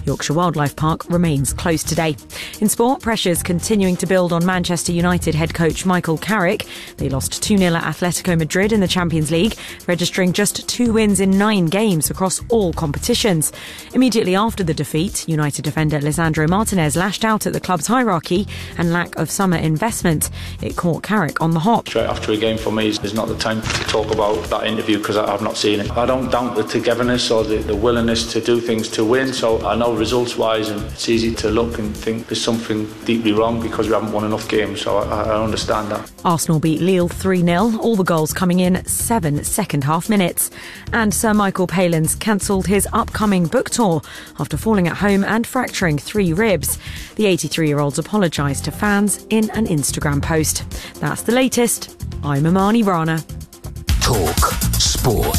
Yorkshire Wildlife Park remains closed today. In sport, pressures continuing to build on Manchester United head coach Michael Carrick. They lost 2-0 at Atletico Madrid in the Champions League, registering just 2 wins in 9 games across all competitions. Immediately after the defeat, United defender Lisandro Martinez lashed out at the club's hierarchy and lack of summer investment. It caught Carrick on the hop. Straight after a game for me is not the time to talk about that interview because I've not seen it. I don't doubt the togetherness or the willingness to do things to win, so I know results-wise and it's easy to look and think there's something deeply wrong because we haven't won enough games, so I understand that. Arsenal beat Lille 3-0, all the goals coming in 7 second-half minutes. And Sir Michael Palin's cancelled his upcoming book tour after falling at home and fracturing 3 ribs. The 83-year-old's apologised to fans in an Instagram post. That's the latest. I'm Amani Rana. Talk Sport.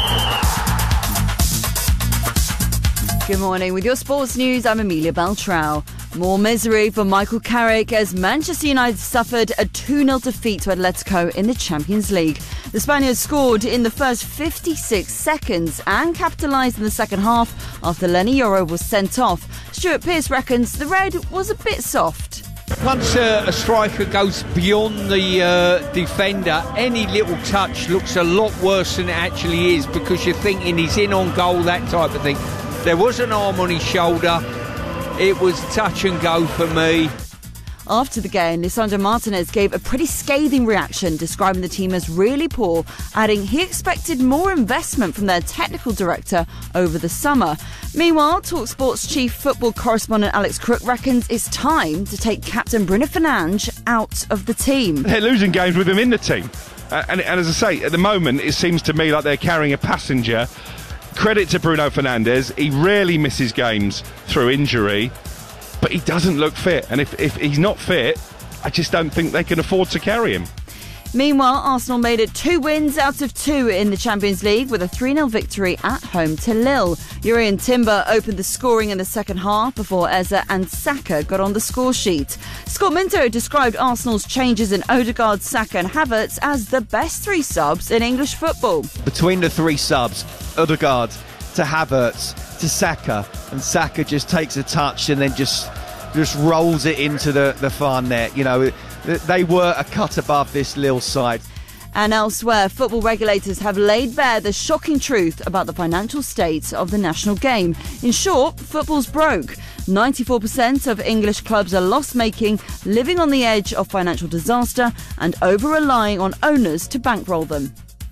Good morning. With your sports news, I'm Amelia Beltrao. More misery for Michael Carrick as Manchester United suffered a 2-0 defeat to Atletico in the Champions League. The Spaniards scored in the first 56 seconds and capitalised in the second half after Lenny Yoro was sent off. Stuart Pearce reckons the red was a bit soft. Once a striker goes beyond the defender, any little touch looks a lot worse than it actually is because you're thinking he's in on goal, that type of thing. There was an arm on his shoulder. It was touch and go for me. After the game, Lisandro Martinez gave a pretty scathing reaction, describing the team as really poor, adding he expected more investment from their technical director over the summer. Meanwhile, TalkSport's chief football correspondent Alex Crook reckons it's time to take captain Bruno Fernandes out of the team. They're losing games with him in the team. And as I say, at the moment, it seems to me like they're carrying a passenger. Credit to Bruno Fernandes. He rarely misses games through injury, but he doesn't look fit. And if he's not fit, I just don't think they can afford to carry him. Meanwhile, Arsenal made it 2 wins out of 2 in the Champions League with a 3-0 victory at home to Lille. Jurrien Timber opened the scoring in the second half before Eze and Saka got on the score sheet. Scott Minto described Arsenal's changes in Odegaard, Saka and Havertz as the best 3 subs in English football. Between the 3 subs, Odegaard to Havertz to Saka, and Saka just takes a touch and then just rolls it into the far net. You know, they were a cut above this Lille side. And elsewhere, football regulators have laid bare the shocking truth about the financial state of the national game. In short, football's broke. 94% of English clubs are loss-making, living on the edge of financial disaster and over-relying on owners to bankroll them.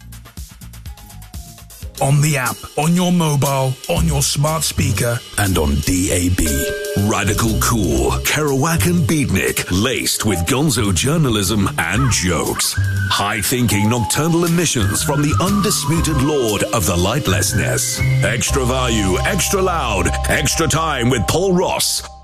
On the app, on your mobile, on your smart speaker, and on DAB. Radical Cool, Kerouac and Beatnik, laced with gonzo journalism and jokes. High-thinking nocturnal emissions from the undisputed lord of the lightlessness. Extra value, extra loud, extra time with Paul Ross